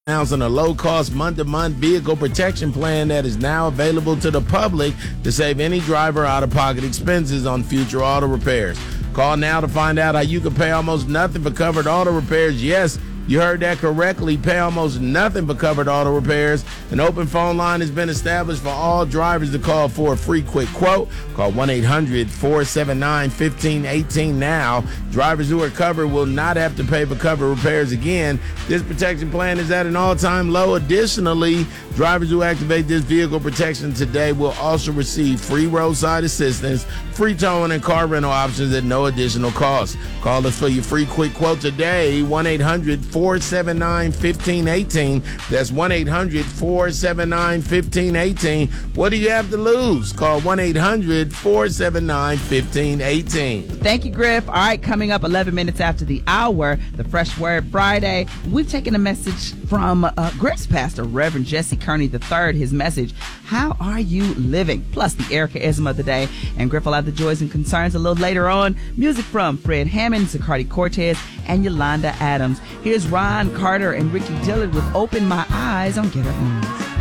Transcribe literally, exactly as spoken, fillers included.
announcing a low-cost month-to-month vehicle protection plan that is now available to the public to save any driver out-of-pocket expenses on future auto repairs. Call now to find out how you can pay almost nothing for covered auto repairs. Yes, you heard that correctly. Pay almost nothing for covered auto repairs. An open phone line has been established for all drivers to call for a free quick quote. Call one eight hundred four seven nine one five one eight now. Drivers who are covered will not have to pay for covered repairs again. This protection plan is at an all-time low. Additionally, drivers who activate this vehicle protection today will also receive free roadside assistance, free towing, and car rental options at no additional cost. Call us for your free quick quote today, one eight hundred four seven nine one five one eight. That's one eight hundred four seven nine one five one eight. What do you have to lose? Call one eight hundred four seven nine one five one eight. Thank you, Griff. All right, coming up eleven minutes after the hour, the Fresh Word Friday. We've taken a message from uh, Griff's pastor, Reverend Jesse Kearney the third. His message, how are you living? Plus the Ericaism of the day. And Griff will have the joys and concerns a little later on. Music from Fred Hammond, Zacardi Cortez, and Yolanda Adams. Here's Ron Carter and Ricky Dillard with Open My Eyes on Get Up News.